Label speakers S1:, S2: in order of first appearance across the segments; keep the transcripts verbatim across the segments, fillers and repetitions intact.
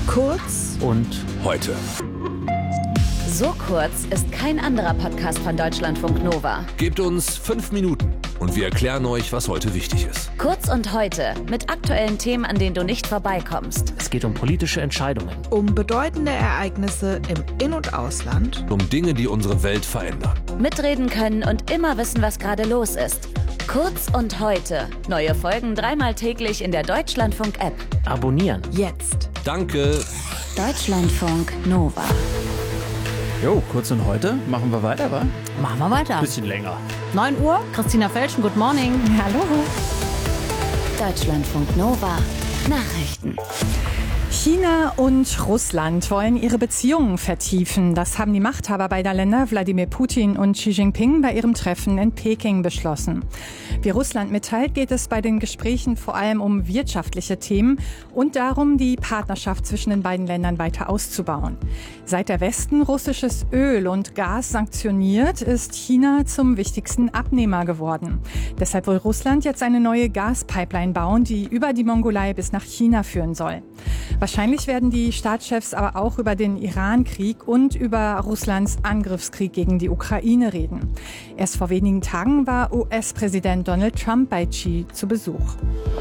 S1: Kurz
S2: und heute.
S3: So kurz ist kein anderer Podcast von Deutschlandfunk Nova.
S4: Gebt uns fünf Minuten und wir erklären euch, was heute wichtig ist.
S3: Kurz und heute mit aktuellen Themen, an denen du nicht vorbeikommst.
S2: Es geht um politische Entscheidungen.
S1: Um bedeutende Ereignisse im In- und Ausland.
S4: Um Dinge, die unsere Welt verändern.
S3: Mitreden können und immer wissen, was gerade los ist. Kurz und heute. Neue Folgen dreimal täglich in der Deutschlandfunk-App.
S2: Abonnieren.
S1: Jetzt.
S4: Danke.
S3: Deutschlandfunk Nova.
S2: Jo, kurz und heute. Machen wir weiter, wa?
S5: Machen wir weiter.
S2: Bisschen länger.
S5: neun Uhr, Christina Felschen, good morning.
S1: Hallo.
S3: Deutschlandfunk Nova. Nachrichten.
S6: China und Russland wollen ihre Beziehungen vertiefen. Das haben die Machthaber beider Länder, Wladimir Putin und Xi Jinping, bei ihrem Treffen in Peking beschlossen. Wie Russland mitteilt, geht es bei den Gesprächen vor allem um wirtschaftliche Themen und darum, die Partnerschaft zwischen den beiden Ländern weiter auszubauen. Seit der Westen russisches Öl und Gas sanktioniert, ist China zum wichtigsten Abnehmer geworden. Deshalb will Russland jetzt eine neue Gaspipeline bauen, die über die Mongolei bis nach China führen soll. Wahrscheinlich werden die Staatschefs aber auch über den Iran-Krieg und über Russlands Angriffskrieg gegen die Ukraine reden. Erst vor wenigen Tagen war U S-Präsident Donald Trump bei Xi zu Besuch.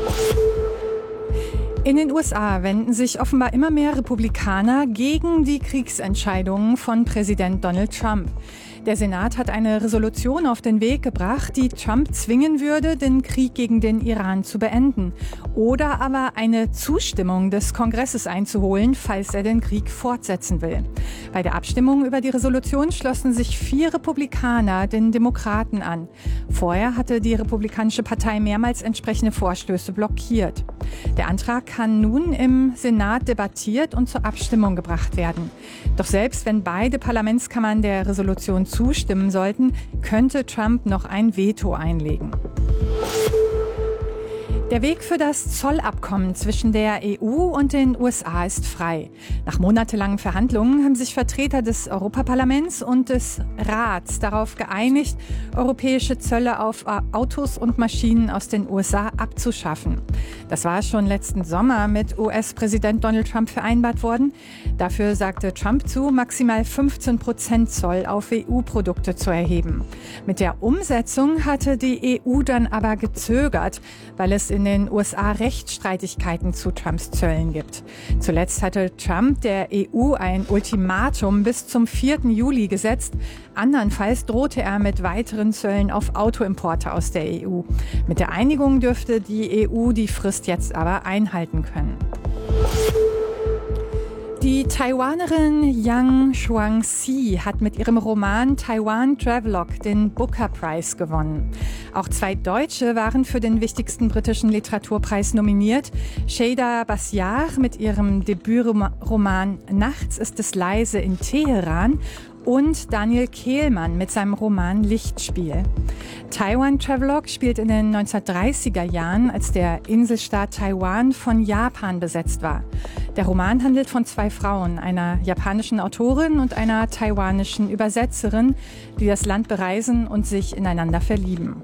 S6: In den U S A wenden sich offenbar immer mehr Republikaner gegen die Kriegsentscheidungen von Präsident Donald Trump. Der Senat hat eine Resolution auf den Weg gebracht, die Trump zwingen würde, den Krieg gegen den Iran zu beenden oder aber eine Zustimmung des Kongresses einzuholen, falls er den Krieg fortsetzen will. Bei der Abstimmung über die Resolution schlossen sich vier Republikaner den Demokraten an. Vorher hatte die Republikanische Partei mehrmals entsprechende Vorstöße blockiert. Der Antrag kann nun im Senat debattiert und zur Abstimmung gebracht werden. Doch selbst wenn beide Parlamentskammern der Resolution zustimmen sollten, könnte Trump noch ein Veto einlegen. Der Weg für das Zollabkommen zwischen der E U und den U S A ist frei. Nach monatelangen Verhandlungen haben sich Vertreter des Europaparlaments und des Rats darauf geeinigt, europäische Zölle auf Autos und Maschinen aus den U S A abzuschaffen. Das war schon letzten Sommer mit U S-Präsident Donald Trump vereinbart worden. Dafür sagte Trump zu, maximal fünfzehn Prozent Zoll auf E U-Produkte zu erheben. Mit der Umsetzung hatte die E U dann aber gezögert, weil es in den U S A Rechtsstreitigkeiten zu Trumps Zöllen gibt. Zuletzt hatte Trump der E U ein Ultimatum bis zum vierten Juli gesetzt. Andernfalls drohte er mit weiteren Zöllen auf Autoimporte aus der E U. Mit der Einigung dürfte die E U die Frist jetzt aber einhalten können. Die Taiwanerin Yang Shuangxi hat mit ihrem Roman Taiwan Travelogue den Booker Prize gewonnen. Auch zwei Deutsche waren für den wichtigsten britischen Literaturpreis nominiert. Shada Basiar mit ihrem Debütroman Nachts ist es leise in Teheran und Daniel Kehlmann mit seinem Roman Lichtspiel. Taiwan Travelogue spielt in den neunzehnhundertdreißiger Jahren, als der Inselstaat Taiwan von Japan besetzt war. Der Roman handelt von zwei Frauen, einer japanischen Autorin und einer taiwanischen Übersetzerin, die das Land bereisen und sich ineinander verlieben.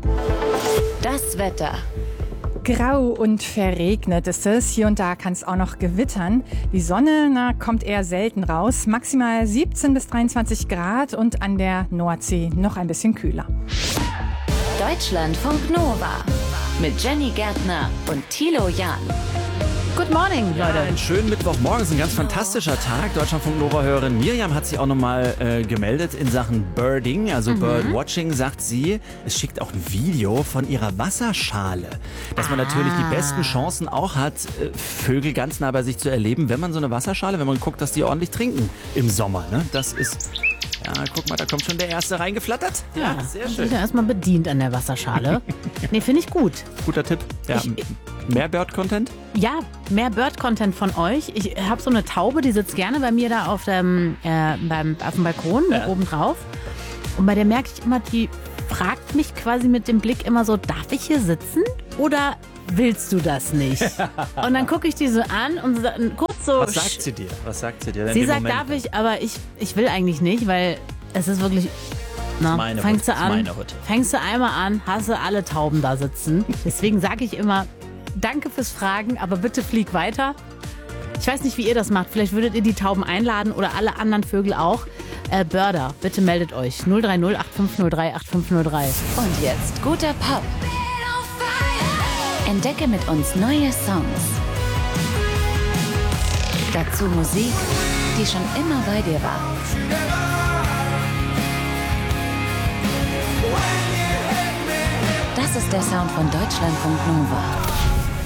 S3: Das Wetter.
S6: Grau und verregnet ist es. Hier und da kann es auch noch gewittern. Die Sonne na, kommt eher selten raus. Maximal siebzehn bis dreiundzwanzig Grad und an der Nordsee noch ein bisschen kühler.
S3: Deutschlandfunk Nova mit Jenny Gärtner und Thilo Jahn.
S5: Good morning, Leute.
S2: Ja, einen schönen Mittwochmorgen, ist ein ganz fantastischer Tag. Deutschlandfunk Nova-Hörerin Miriam hat sich auch nochmal äh, gemeldet in Sachen Birding, also mhm. Birdwatching, sagt sie. Es schickt auch ein Video von ihrer Wasserschale, dass man ah. natürlich die besten Chancen auch hat, äh, Vögel ganz nah bei sich zu erleben, wenn man so eine Wasserschale, wenn man guckt, dass die ordentlich trinken im Sommer. Ne? Das ist... Ja, guck mal, da kommt schon der Erste reingeflattert. Ja,
S5: ja
S2: sehr schön.
S5: Ich bin erstmal bedient an der Wasserschale. Nee, finde ich gut.
S2: Guter Tipp. Ja, ich, mehr Bird-Content?
S5: Ja, mehr Bird-Content von euch. Ich habe so eine Taube, die sitzt gerne bei mir da auf dem, äh, beim, auf dem Balkon, ja. oben drauf. Und bei der merke ich immer, die fragt mich quasi mit dem Blick immer so, darf ich hier sitzen? Oder willst du das nicht? Und dann gucke ich die so an und so, kurz so...
S2: Was sagt sie dir? Was sagt sie dir?
S5: Sie sagt, Moment? Darf ich, aber ich, ich will eigentlich nicht, weil es ist wirklich... Na,
S2: meine
S5: fängst
S2: Hut,
S5: du an,
S2: meine Hut.
S5: fängst du einmal an, hast du alle Tauben da sitzen. Deswegen sage ich immer, danke fürs Fragen, aber bitte flieg weiter. Ich weiß nicht, wie ihr das macht. Vielleicht würdet ihr die Tauben einladen oder alle anderen Vögel auch. Äh, Börder, bitte meldet euch. null drei null acht fünf null drei acht fünf null drei.
S3: Und jetzt guter Pop. Entdecke mit uns neue Songs. Dazu Musik, die schon immer bei dir war. Das ist der Sound von Deutschlandfunk Nova.